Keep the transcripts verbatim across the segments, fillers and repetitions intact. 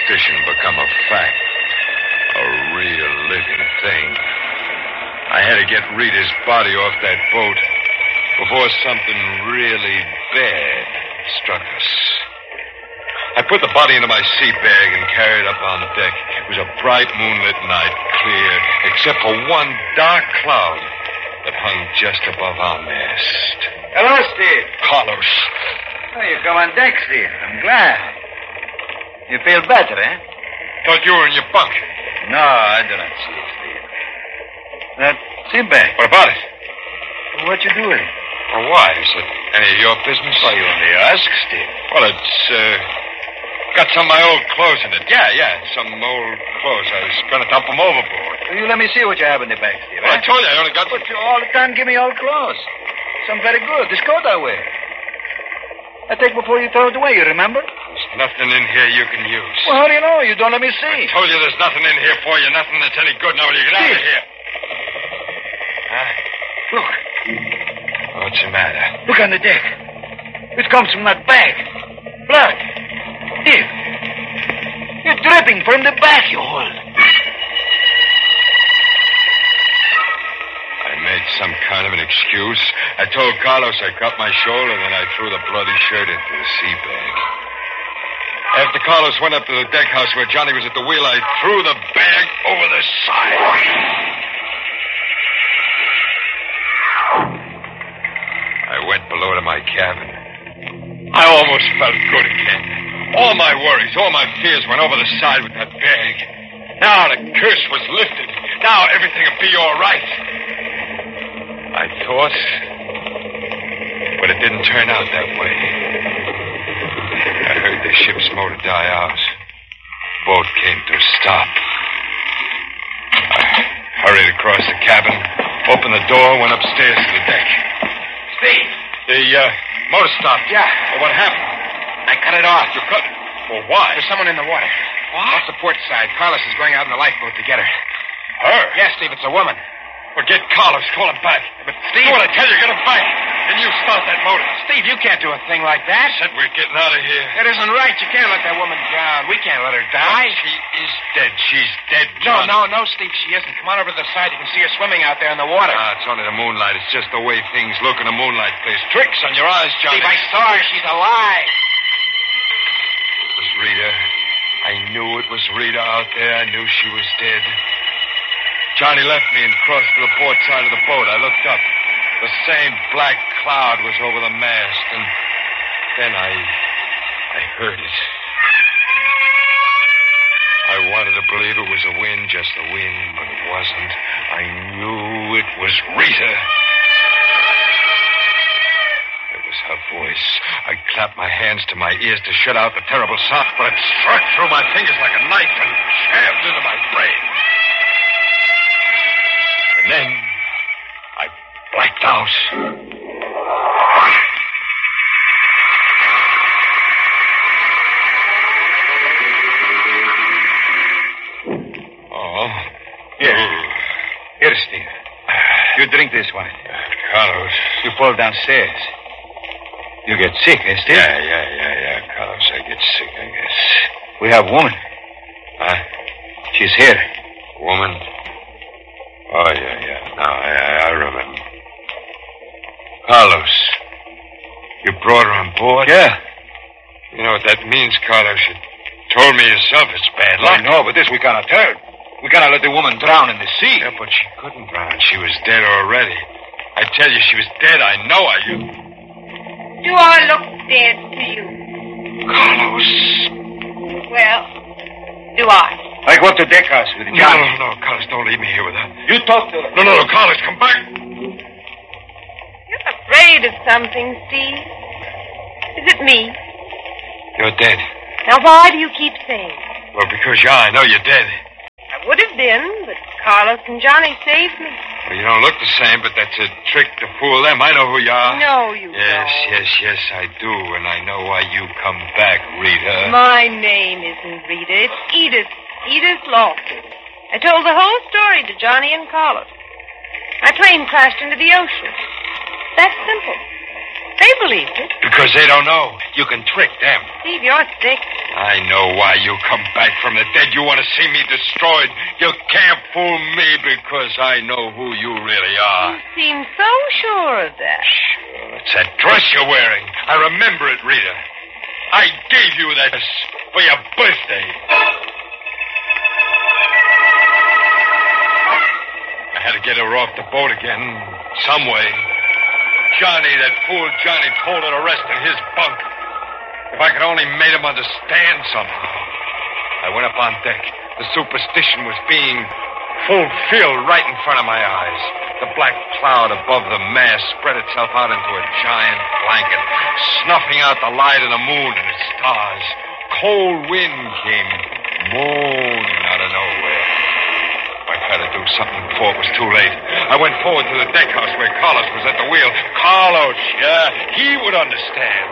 superstition become a fact. A real living thing. I had to get Rita's body off that boat before something really bad struck us. I put the body into my sea bag and carried it up on deck. It was a bright moonlit night, clear, except for one dark cloud that hung just above our mast. Hello, Steve. Carlos. Oh, you come on deck, Steve. I'm glad. You feel better, eh? Thought you were in your bunk. No, I do not sleep, Steve. That sea bag. What about it? What you doing? Well, why? Is it any of your business? Why, you only ask, Steve. Well, it's, uh, got some of my old clothes in it. Yeah, yeah, some old clothes. I was going to dump them overboard. Will you let me see what you have in the bag, Steve? Well, eh? I told you I only got... But you all the time give me old clothes. Some very good. This coat I wear. I take before you throw it away, you remember? There's nothing in here you can use. Well, how do you know? You don't let me see. I told you there's nothing in here for you, nothing that's any good. Now, will you get out of here? Huh? Look. What's the matter? Look on the deck. It comes from that bag. Blood. Steve. You're dripping from the back, you hold. I made some kind of an excuse. I told Carlos I cut my shoulder, then I threw the bloody shirt into the sea bag. After Carlos went up to the deck house where Johnny was at the wheel, I threw the bag over the side. I went below to my cabin. I almost felt good again. All my worries, all my fears went over the side with that bag. Now the curse was lifted. Now everything would be all right. I thought, but it didn't turn out that way. I heard the ship's motor die out. Boat came to a stop. I hurried across the cabin, opened the door, went upstairs to the deck. Steve. The uh, motor stopped. Yeah. Well, what happened? I cut it off. You cut it? Well, why? There's someone in the water. What? Off the port side. Carlos is going out in the lifeboat to get her. Her? Yes, Steve, it's a woman. Well, get Carlos. Call him back. But Steve, what I tell you, get him back. And you start that motor. Steve, you can't do a thing like that. I said we're getting out of here. That isn't right. You can't let that woman drown. We can't let her die. She is dead. She's dead, No, John. no, no, Steve, she isn't. Come on over to the side. You can see her swimming out there in the water. Ah, it's only the moonlight. It's just the way things look in the moonlight. Plays tricks on your eyes, Johnny. Steve, I saw her. She's alive. It was Rita. I knew it was Rita out there. I knew she was dead. Johnny left me and crossed to the port side of the boat. I looked up. The same black cloud was over the mast, and then I... I heard it. I wanted to believe it was a wind, just the wind, but it wasn't. I knew it was Rita. It was her voice. I clapped my hands to my ears to shut out the terrible sound, but it struck through my fingers like a knife and jabbed into my brain. And then I blacked out. Oh. Here. Here, Steve. You drink this one. Carlos. You fall downstairs. You get sick, eh, Steve? Yeah, yeah, yeah, yeah, Carlos. I get sick, I guess. We have a woman. Huh? She's here. Woman? Oh, yeah, yeah. Now, I, I remember. Carlos. You brought her on board? Yeah. You know what that means, Carlos? You told me yourself it's bad luck. I know, but this we cannot tell. We cannot let the woman drown in the sea. Yeah, but she couldn't drown. She was dead already. I tell you, she was dead. I know I... You... Do I look dead to you? Carlos. Well, do I? I go to deck house with No, Johnny. no, no, Carlos, don't leave me here with her. You talk to her. No, no, no, Carlos, come back. You're afraid of something, Steve. Is it me? You're dead. Now, why do you keep saying it? Well, because, yeah, I know you're dead. I would have been, but Carlos and Johnny saved me. Well, you don't look the same, but that's a trick to fool them. I know who you are. No, you Yes, don't. yes, yes, I do, and I know why you come back, Rita. My name isn't Rita. It's Edith. Edith Lawson. I told the whole story to Johnny and Carlos. My plane crashed into the ocean. That's simple. They believed it. Because they don't know. You can trick them. Steve, you're sick. I know why you come back from the dead. You want to see me destroyed. You can't fool me because I know who you really are. You seem so sure of that. Sure. It's that dress you're wearing. I remember it, Rita. I gave you that dress for your birthday. I had to get her off the boat again, some way. Johnny, that fool Johnny, told her to rest in his bunk. If I could only made him understand somehow. I went up on deck. The superstition was being fulfilled right in front of my eyes. The black cloud above the mast spread itself out into a giant blanket, snuffing out the light of the moon and the stars. Cold wind came moaning out of nowhere. I tried to do something before it was too late. I went forward to the deck house where Carlos was at the wheel. Carlos, yeah, he would understand.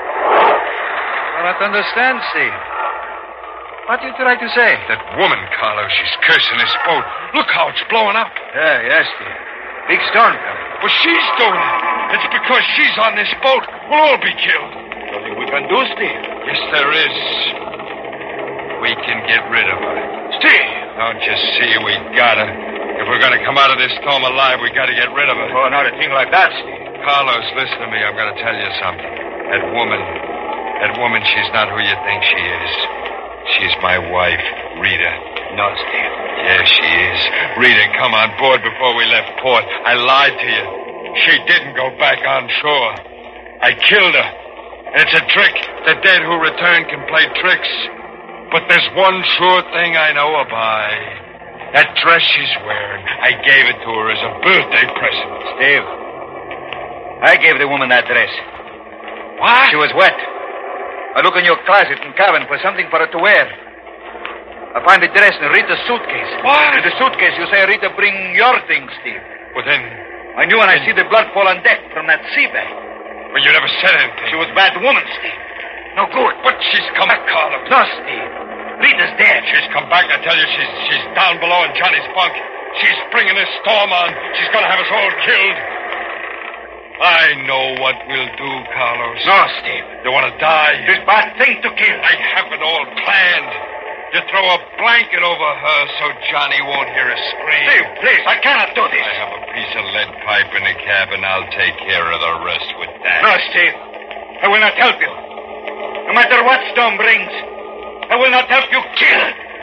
I don't understand, Steve. What do you try to say? That woman, Carlos, she's cursing this boat. Look how it's blowing up. Yeah, yes, Steve. Big storm coming. Well, she's doing it. It's because she's on this boat. We'll all be killed. Nothing we can do, Steve. Yes, there is. We can get rid of her. Steve! Don't you see we gotta? If we're gonna come out of this storm alive, we gotta get rid of her. Oh, not a thing like that, Steve. Carlos, listen to me. I'm gonna tell you something. That woman, that woman, she's not who you think she is. She's my wife, Rita. No, Steve. Yeah, she is. Rita, come on board before we left port. I lied to you. She didn't go back on shore. I killed her. And it's a trick. The dead who return can play tricks. But there's one sure thing I know her by. That dress she's wearing, I gave it to her as a birthday present. Steve, I gave the woman that dress. What? She was wet. I look in your closet and cabin for something for her to wear. I find the dress in Rita's suitcase. What? In the suitcase, you say, Rita, bring your things, Steve. Well, then... I knew when I see the blood fall on deck from that sea bag. But you never said anything. She was a bad woman, Steve. No good. But she's come back, Carlos. No, Steve. Rita's dead. She's come back. I tell you, she's she's down below in Johnny's bunk. She's bringing this storm on. She's going to have us all killed. I know what we'll do, Carlos. No, Steve. You want to die? This bad thing to kill. I have it all planned. You throw a blanket over her so Johnny won't hear a scream. Steve, please, I cannot do this. I have a piece of lead pipe in the cabin. I'll take care of the rest with that. No, Steve. I will not help you. No matter what storm brings, I will not help you kill.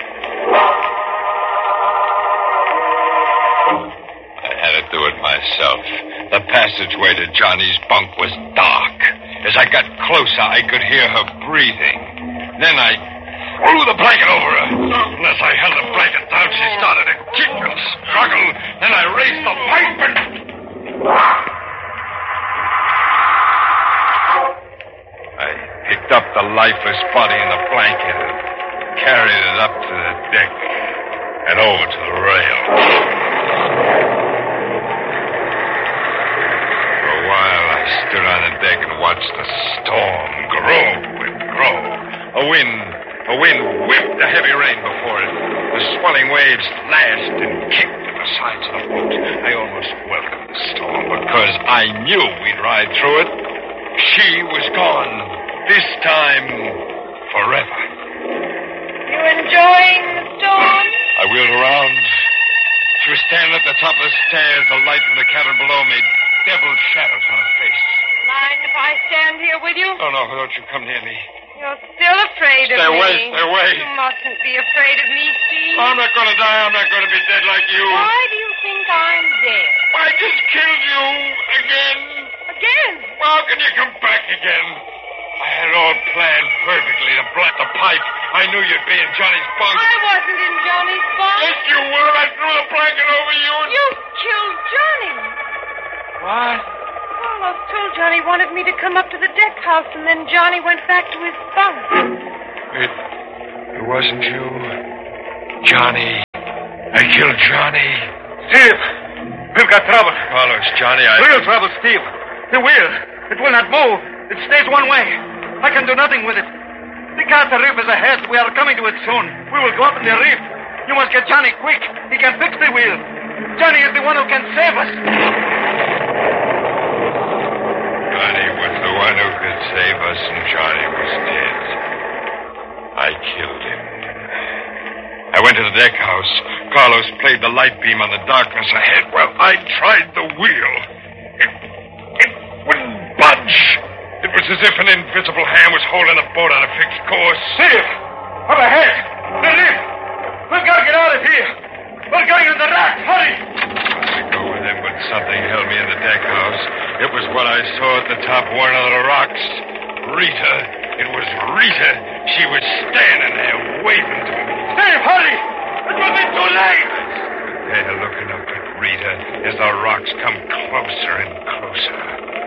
I had to do it myself. The passageway to Johnny's bunk was dark. As I got closer, I could hear her breathing. Then I threw the blanket over her. Unless I held the blanket down, she started to kick and struggle. Then I raised the pipe and... I picked up the lifeless body in the blanket and carried it up to the deck and over to the rail. For a while, I stood on the deck and watched the storm grow and grow. A wind, a wind whipped the heavy rain before it. The swelling waves lashed and kicked at the sides of the boat. I almost welcomed the storm because I knew we'd ride through it. She was gone. This time, forever. You enjoying the storm? I wheeled around. She was standing at the top of the stairs. The light from the cabin below made devil shadows on her face. Mind if I stand here with you? Oh, no, don't you come near me. You're still afraid of Stay me. away, stay away. You mustn't be afraid of me, Steve. I'm not going to die. I'm not going to be dead like you. Why do you think I'm dead? I just killed you again. Again? How can you come back again? I had it all planned perfectly. The blood, the pipe. I knew you'd be in Johnny's bunk. I wasn't in Johnny's bunk. Yes, you were. I threw the blanket over you. And... You killed Johnny. What? Carlos told Johnny wanted me to come up to the deck house, and then Johnny went back to his bunk. It, it wasn't you. Johnny. I killed Johnny. Steve, we've got trouble. Carlos, Johnny, I... Real trouble, Steve. The wheel. It will not move. It stays one way. I can do nothing with it. The Carter Reef is ahead. We are coming to it soon. We will go up in the reef. You must get Johnny quick. He can fix the wheel. Johnny is the one who can save us. Johnny was the one who could save us, and Johnny was dead. I killed him. I went to the deck house. Carlos played the light beam on the darkness ahead. Well, I tried the wheel. It, it wouldn't budge. It was as if an invisible hand was holding the boat on a fixed course. Steve! Up ahead! The reef! We've got to get out of here! We're going on the raft! Hurry! I go with him, but something held me in the deck house. It was what I saw at the top of one of the rocks. Rita. It was Rita. She was standing there waving to me. Steve, hurry! It will be too late! They're looking up at Rita as the rocks come closer and closer.